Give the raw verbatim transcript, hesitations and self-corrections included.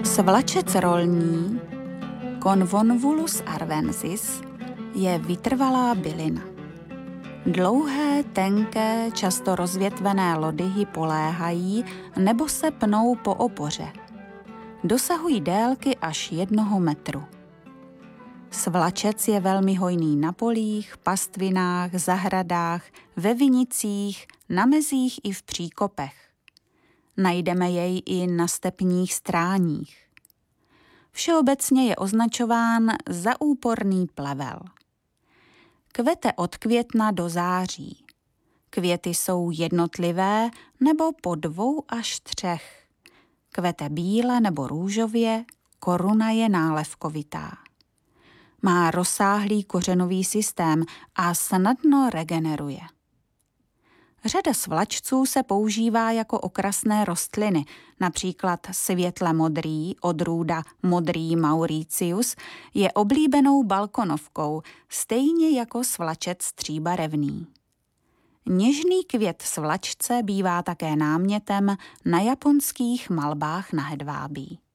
Svlačec rolní Convolvulus arvensis je vytrvalá bylina. Dlouhé, tenké, často rozvětvené lodyhy poléhají nebo se pnou po opoře. Dosahují délky až jednoho metru. Svlačec je velmi hojný na polích, pastvinách, zahradách, ve vinicích, na mezích i v příkopech. Najdeme jej i na stepních stráních. Všeobecně je označován za úporný plevel. Kvete od května do září. Květy jsou jednotlivé nebo po dvou až třech. Kvete bíle nebo růžově, koruna je nálevkovitá. Má rozsáhlý kořenový systém a snadno regeneruje. Řada svlačců se používá jako okrasné rostliny, například světle modrý odrůda modrý Mauritius je oblíbenou balkonovkou, stejně jako svlačec stříbarevný. Něžný květ svlačce bývá také námětem na japonských malbách na hedvábí.